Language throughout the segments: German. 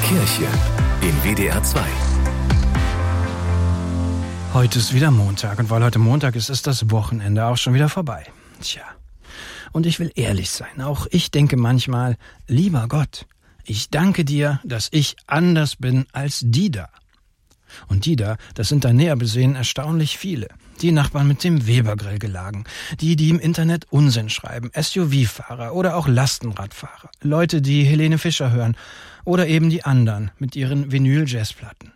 Kirche in WDR 2. Heute ist wieder Montag und weil heute Montag ist, ist das Wochenende auch schon wieder vorbei. Tja, und ich will ehrlich sein, auch ich denke manchmal, lieber Gott, ich danke dir, dass ich anders bin als die da. Und die da, das sind da näher besehen erstaunlich viele. Die Nachbarn mit dem Webergrill gelagen, die im Internet Unsinn schreiben, SUV-Fahrer oder auch Lastenradfahrer, Leute, die Helene Fischer hören oder eben die anderen mit ihren Vinyl-Jazzplatten.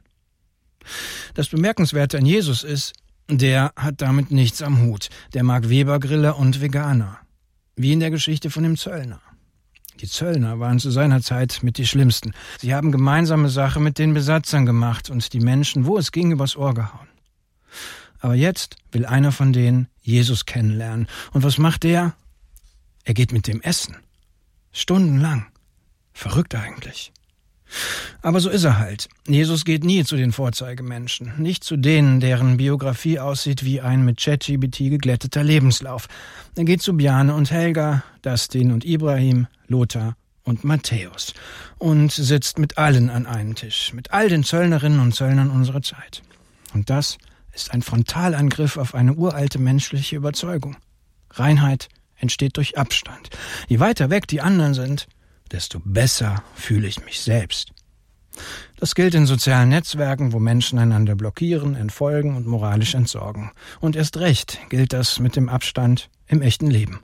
Das Bemerkenswerte an Jesus ist, der hat damit nichts am Hut. Der mag Webergriller und Veganer. Wie in der Geschichte von dem Zöllner. Die Zöllner waren zu seiner Zeit mit die Schlimmsten. Sie haben gemeinsame Sache mit den Besatzern gemacht und die Menschen, wo es ging, übers Ohr gehauen. Aber jetzt will einer von denen Jesus kennenlernen. Und was macht der? Er geht mit dem essen. Stundenlang. Verrückt eigentlich. Aber so ist er halt. Jesus geht nie zu den Vorzeigemenschen. Nicht zu denen, deren Biografie aussieht wie ein mit ChatGPT geglätteter Lebenslauf. Er geht zu Bjarne und Helga, Dustin und Ibrahim, Lothar und Matthäus. Und sitzt mit allen an einem Tisch. Mit all den Zöllnerinnen und Zöllnern unserer Zeit. Und das ist ein Frontalangriff auf eine uralte menschliche Überzeugung. Reinheit entsteht durch Abstand. Je weiter weg die anderen sind, desto besser fühle ich mich selbst. Das gilt in sozialen Netzwerken, wo Menschen einander blockieren, entfolgen und moralisch entsorgen. Und erst recht gilt das mit dem Abstand im echten Leben.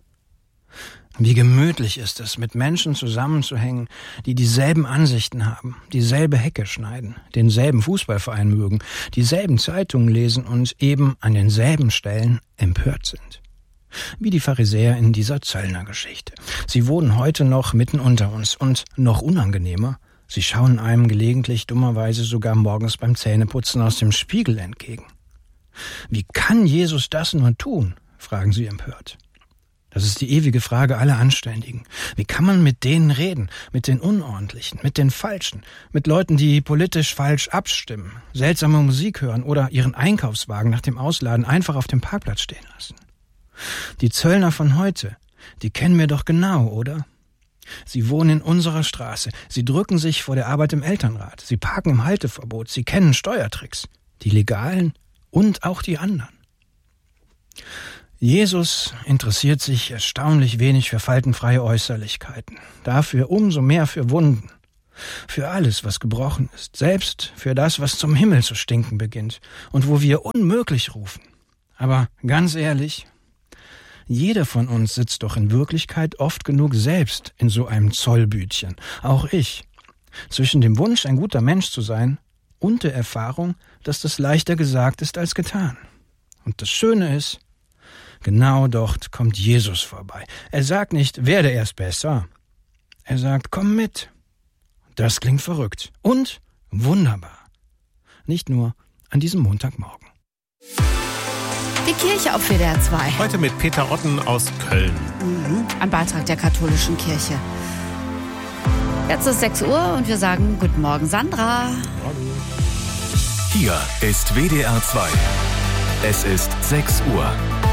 Wie gemütlich ist es, mit Menschen zusammenzuhängen, die dieselben Ansichten haben, dieselbe Hecke schneiden, denselben Fußballverein mögen, dieselben Zeitungen lesen und eben an denselben Stellen empört sind. Wie die Pharisäer in dieser Zöllnergeschichte. Sie wohnen heute noch mitten unter uns und noch unangenehmer, sie schauen einem gelegentlich dummerweise sogar morgens beim Zähneputzen aus dem Spiegel entgegen. Wie kann Jesus das nur tun? Fragen sie empört. Das ist die ewige Frage aller Anständigen. Wie kann man mit denen reden? Mit den Unordentlichen, mit den Falschen, mit Leuten, die politisch falsch abstimmen, seltsame Musik hören oder ihren Einkaufswagen nach dem Ausladen einfach auf dem Parkplatz stehen lassen? Die Zöllner von heute, die kennen wir doch genau, oder? Sie wohnen in unserer Straße, sie drücken sich vor der Arbeit im Elternrat, sie parken im Halteverbot, sie kennen Steuertricks, die legalen und auch die anderen. Jesus interessiert sich erstaunlich wenig für faltenfreie Äußerlichkeiten, dafür umso mehr für Wunden, für alles, was gebrochen ist, selbst für das, was zum Himmel zu stinken beginnt und wo wir unmöglich rufen. Aber ganz ehrlich, jeder von uns sitzt doch in Wirklichkeit oft genug selbst in so einem Zollbütchen, auch ich, zwischen dem Wunsch, ein guter Mensch zu sein und der Erfahrung, dass das leichter gesagt ist als getan. Und das Schöne ist, genau dort kommt Jesus vorbei. Er sagt nicht, werde erst besser. Er sagt, komm mit. Das klingt verrückt und wunderbar. Nicht nur an diesem Montagmorgen. Die Kirche auf WDR 2. Heute mit Peter Otten aus Köln. Ein Beitrag der katholischen Kirche. Jetzt ist 6 Uhr und wir sagen Guten Morgen, Sandra. Hier ist WDR 2. Es ist 6 Uhr.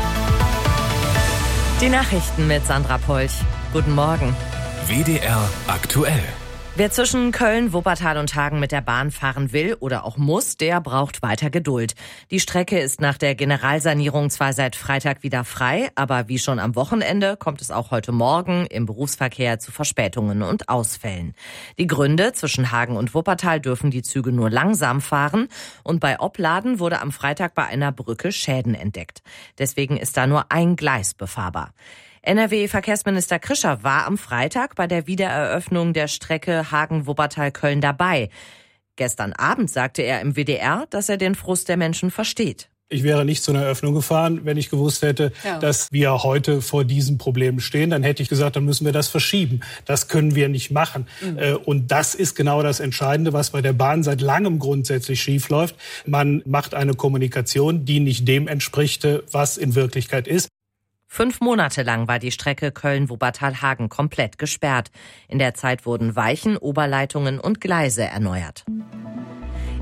Die Nachrichten mit Sandra Polch. Guten Morgen. WDR aktuell. Wer zwischen Köln, Wuppertal und Hagen mit der Bahn fahren will oder auch muss, der braucht weiter Geduld. Die Strecke ist nach der Generalsanierung zwar seit Freitag wieder frei, aber wie schon am Wochenende kommt es auch heute Morgen im Berufsverkehr zu Verspätungen und Ausfällen. Die Gründe: zwischen Hagen und Wuppertal dürfen die Züge nur langsam fahren und bei Opladen wurde am Freitag bei einer Brücke Schäden entdeckt. Deswegen ist da nur ein Gleis befahrbar. NRW-Verkehrsminister Krischer war am Freitag bei der Wiedereröffnung der Strecke Hagen-Wuppertal-Köln dabei. Gestern Abend sagte er im WDR, dass er den Frust der Menschen versteht. Ich wäre nicht zu einer Eröffnung gefahren, wenn ich gewusst hätte, dass wir heute vor diesem Problem stehen. Dann hätte ich gesagt, dann müssen wir das verschieben. Das können wir nicht machen. Und das ist genau das Entscheidende, was bei der Bahn seit langem grundsätzlich schief läuft. Man macht eine Kommunikation, die nicht dem entspricht, was in Wirklichkeit ist. 5 Monate lang war die Strecke Köln-Wuppertal-Hagen komplett gesperrt. In der Zeit wurden Weichen, Oberleitungen und Gleise erneuert.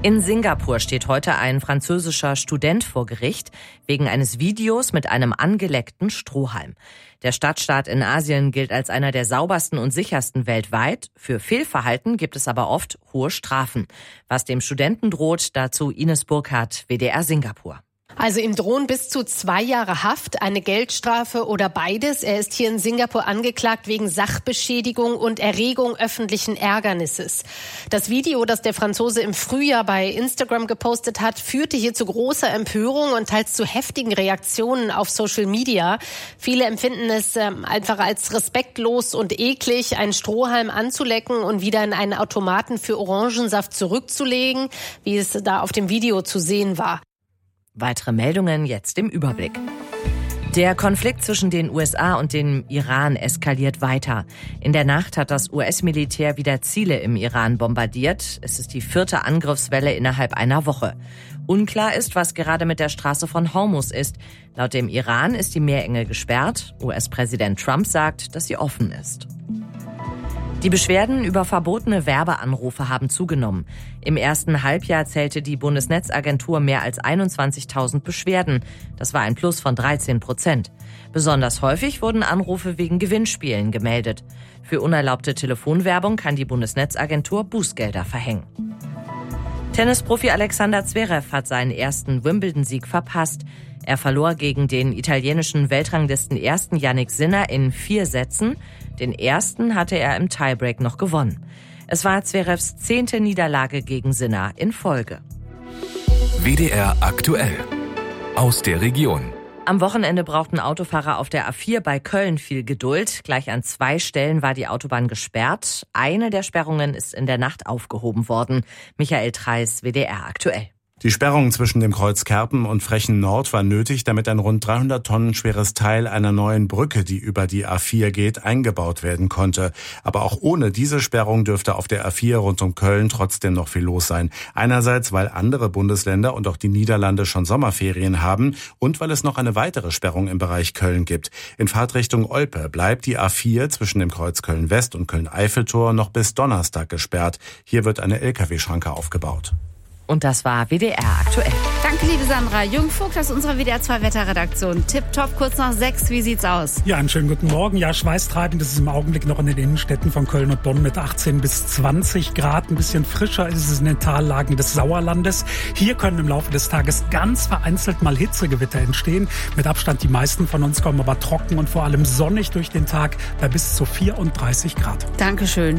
In Singapur steht heute ein französischer Student vor Gericht wegen eines Videos mit einem angeleckten Strohhalm. Der Stadtstaat in Asien gilt als einer der saubersten und sichersten weltweit. Für Fehlverhalten gibt es aber oft hohe Strafen. Was dem Studenten droht, dazu Ines Burkhardt, WDR Singapur. Also ihm drohen bis zu 2 Jahre Haft, eine Geldstrafe oder beides. Er ist hier in Singapur angeklagt wegen Sachbeschädigung und Erregung öffentlichen Ärgernisses. Das Video, das der Franzose im Frühjahr bei Instagram gepostet hat, führte hier zu großer Empörung und teils zu heftigen Reaktionen auf Social Media. Viele empfinden es einfach als respektlos und eklig, einen Strohhalm anzulecken und wieder in einen Automaten für Orangensaft zurückzulegen, wie es da auf dem Video zu sehen war. Weitere Meldungen jetzt im Überblick. Der Konflikt zwischen den USA und dem Iran eskaliert weiter. In der Nacht hat das US-Militär wieder Ziele im Iran bombardiert. Es ist die 4. Angriffswelle innerhalb einer Woche. Unklar ist, was gerade mit der Straße von Hormuz ist. Laut dem Iran ist die Meerenge gesperrt. US-Präsident Trump sagt, dass sie offen ist. Die Beschwerden über verbotene Werbeanrufe haben zugenommen. Im ersten Halbjahr zählte die Bundesnetzagentur mehr als 21.000 Beschwerden. Das war ein Plus von 13%. Besonders häufig wurden Anrufe wegen Gewinnspielen gemeldet. Für unerlaubte Telefonwerbung kann die Bundesnetzagentur Bußgelder verhängen. Tennisprofi Alexander Zverev hat seinen ersten Wimbledon-Sieg verpasst. Er verlor gegen den italienischen Weltranglisten ersten Jannik Sinner in 4 Sätzen. Den ersten hatte er im Tiebreak noch gewonnen. Es war Zverevs 10. Niederlage gegen Sinner in Folge. WDR aktuell. Aus der Region. Am Wochenende brauchten Autofahrer auf der A4 bei Köln viel Geduld. Gleich an 2 Stellen war die Autobahn gesperrt. Eine der Sperrungen ist in der Nacht aufgehoben worden. Michael Treis, WDR aktuell. Die Sperrung zwischen dem Kreuz Kerpen und Frechen Nord war nötig, damit ein rund 300 Tonnen schweres Teil einer neuen Brücke, die über die A4 geht, eingebaut werden konnte. Aber auch ohne diese Sperrung dürfte auf der A4 rund um Köln trotzdem noch viel los sein. Einerseits, weil andere Bundesländer und auch die Niederlande schon Sommerferien haben und weil es noch eine weitere Sperrung im Bereich Köln gibt. In Fahrtrichtung Olpe bleibt die A4 zwischen dem Kreuz Köln-West und Köln-Eiffeltor noch bis Donnerstag gesperrt. Hier wird eine LKW-Schranke aufgebaut. Und das war WDR aktuell. Danke, liebe Sandra. Jürgen Vogt aus unserer WDR 2 Wetterredaktion. Tipptopp, kurz nach 6. Wie sieht's aus? Ja, einen schönen guten Morgen. Ja, schweißtreibend ist es im Augenblick noch in den Innenstädten von Köln und Bonn mit 18 bis 20 Grad. Ein bisschen frischer ist es in den Tallagen des Sauerlandes. Hier können im Laufe des Tages ganz vereinzelt mal Hitzegewitter entstehen. Mit Abstand die meisten von uns kommen aber trocken und vor allem sonnig durch den Tag bei bis zu 34 Grad. Dankeschön.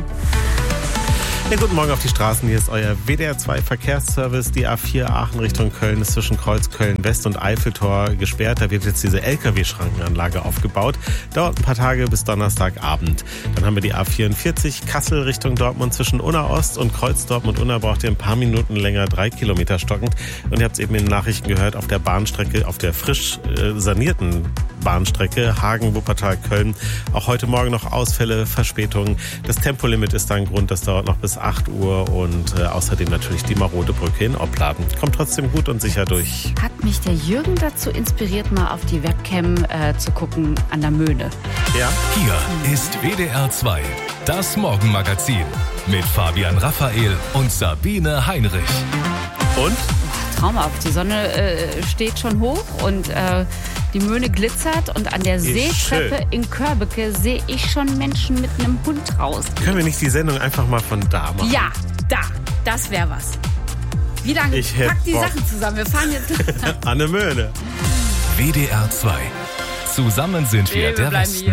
Ja, guten Morgen auf die Straßen. Hier ist euer WDR 2 Verkehrsservice. Die A4 Aachen Richtung Köln ist zwischen Kreuz Köln-West und Eiffeltor gesperrt. Da wird jetzt diese LKW-Schrankenanlage aufgebaut. Dauert ein paar Tage bis Donnerstagabend. Dann haben wir die A44 Kassel Richtung Dortmund zwischen Unna Ost und Kreuz Dortmund-Unna braucht ihr ein paar Minuten länger, 3 Kilometer stockend. Und ihr habt es eben in den Nachrichten gehört, auf der Bahnstrecke, auf der frisch sanierten Bahnstrecke Hagen-Wuppertal-Köln. Auch heute Morgen noch Ausfälle, Verspätungen. Das Tempolimit ist da ein Grund, das dauert noch bis 8 Uhr und außerdem natürlich die marode Brücke in Opladen. Kommt trotzdem gut und sicher durch. Hat mich der Jürgen dazu inspiriert, mal auf die Webcam zu gucken an der Möhne. Ja? Hier ist WDR 2, das Morgenmagazin mit Fabian Raphael und Sabine Heinrich. Und? Traumhaft. Die Sonne steht schon hoch und die Möhne glitzert und an der Seetreppe in Körbeke sehe ich schon Menschen mit einem Hund raus. Können wir nicht die Sendung einfach mal von da machen? Ja, da. Das wäre was. Wie lange? Pack die Sachen zusammen. Wir fahren jetzt an der Möhne. WDR 2. Zusammen sind wir der Westen.